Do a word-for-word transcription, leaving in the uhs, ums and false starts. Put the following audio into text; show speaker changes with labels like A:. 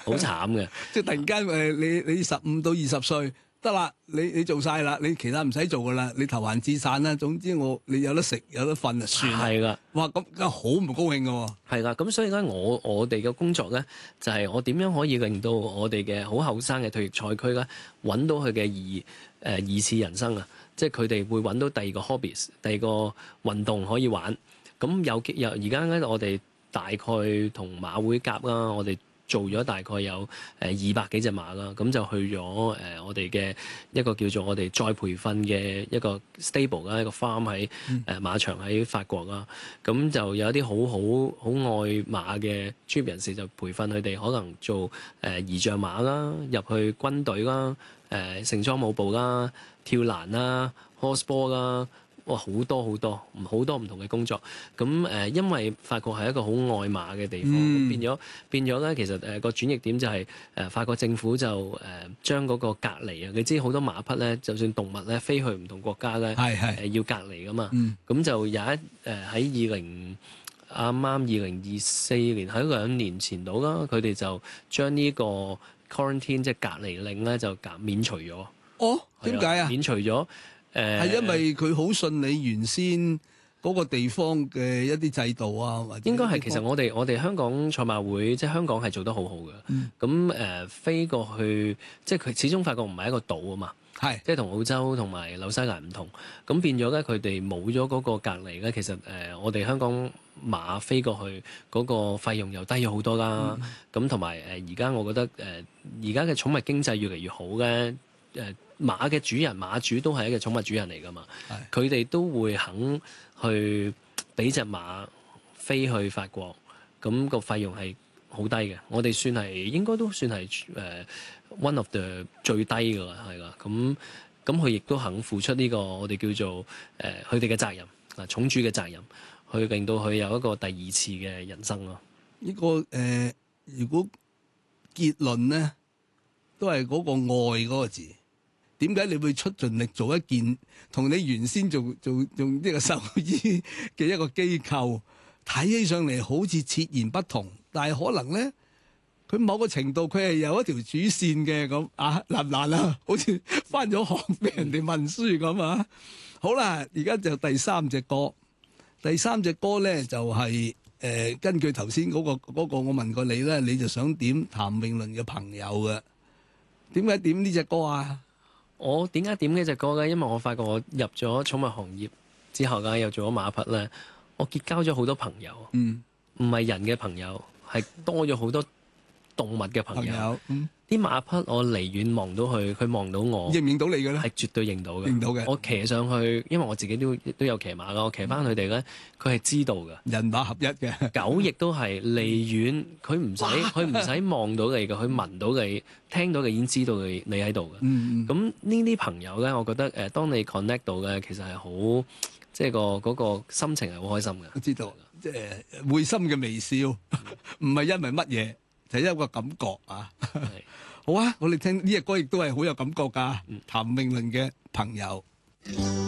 A: 好慘嘅。
B: 即係突然間誒，你你十五到二十歲得啦，你你做晒啦，你其他唔使做噶啦，你投閒置散啦。總之我你有得食有得瞓就算啦。
A: 係噶，
B: 哇咁梗係好唔高興噶喎。
A: 係噶，咁所以咧，我我哋嘅工作咧，就係、是、我點樣可以令到我哋嘅好後生嘅退役賽區咧，揾到佢嘅二誒二次人生啊！即係佢哋會揾到第二個 hobbies，第二個運動可以玩。咁有有而家咧，我哋大概同馬會夾啦，我哋做咗大概有誒二百幾隻馬啦，咁就去咗誒、呃、我哋嘅一個叫做我哋再培訓嘅一個 stable 啦，一個 farm 喺誒馬場喺法國啦。咁就有啲好好好愛馬嘅專業人士就培訓佢哋，可能做誒儀仗馬啦，入去軍隊啦，誒盛裝舞步啦，跳欄啦 horseball 啦。哇！好多好多唔好多唔同嘅工作，咁誒、呃，因為法國係一個好愛馬嘅地方，嗯、變咗變咗咧，其實誒個轉捩點就係、是、誒、呃、法國政府就誒、呃、將嗰個隔離啊，你知好多馬匹咧，就算動物咧飛去唔同國家咧，係係誒要隔離噶嘛，咁、嗯、就有一誒喺二零啱啱二零二四年喺兩年前度啦，佢哋就將呢個 quarantine 即係隔離令咧就減免除咗。
B: 哦，點解啊？
A: 免除咗。誒係、呃、
B: 因為佢好信你原先嗰個地方嘅一啲制度啊，或者
A: 應該係其實我哋我哋香港賽馬會即係香港係做得好好嘅。咁誒、嗯呃、飛過去，即係佢始終發覺唔係一個島啊嘛，係是即係同澳洲同埋紐西蘭唔同。咁變咗咧，佢哋冇咗嗰個隔離咧，其實誒、呃、我哋香港馬飛過去嗰個費用又低咗好多啦。咁同埋誒而家我覺得誒而家嘅寵物經濟越嚟越好咧。誒、呃、馬嘅主人馬主都係一個寵物主人嚟㗎嘛，佢哋是都會肯去俾隻馬飛去法國，咁、那個費用係好低嘅。我哋算係應該都算係誒、uh, one of the 最低㗎啦，係啦。咁咁佢亦都肯付出呢、這個我哋叫做誒佢哋嘅責任啊，寵主嘅責任，去令到佢有一個第二次嘅人生咯。
B: 呢、這個誒、呃，如果結論咧，都係嗰個愛嗰個字。點解你會出盡力做一件同你原先做做用呢個獸醫嘅一個機構睇起上嚟好似截然不同，但係可能咧佢某個程度佢係有一條主線嘅咁啊，難唔難啊？好似返咗學俾人哋問書咁啊！好啦，而家就第三隻歌，第三隻歌咧就係、是、誒、呃、根據頭先嗰個嗰、那個我問過你咧，你就想點譚詠麟嘅朋友嘅？點解點呢隻歌啊？
A: 我點解點呢隻歌咧？因為我發覺我入咗寵物行業之後咧，又做咗馬匹咧，我結交咗好多朋友。嗯，唔係人嘅朋友，係多咗好多動物嘅朋友。啲、嗯、馬匹我離遠望到佢，佢望到我，認唔認到你嘅咧？係絕對認到嘅。認到嘅。我騎上去，因為我自己都都有騎馬㗎，我騎翻佢哋咧，佢係知道嘅。人馬合一嘅。狗亦都係離遠，佢唔使佢唔使望到你嘅，佢聞到你、聽到你已經知道你你喺度嘅。嗯嗯。咁呢啲朋友咧，我覺得誒、呃，當你 connect 到嘅，其實係好，即係個嗰、嗰個心情係好開心嘅。我知道，即係會心嘅微笑，唔係因為乜嘢。就係一個感覺啊！好啊，我哋聽呢隻歌亦都係好有感覺㗎，譚詠麟嘅朋友。